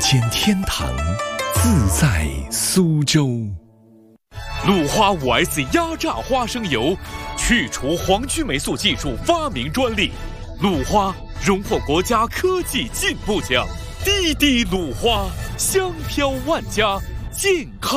间天堂，自在苏州。 鲁花5S 压榨花生油，去除黄曲霉素技术发明专利。鲁花荣获国家科技进步奖。滴滴鲁花，香飘万家，健康。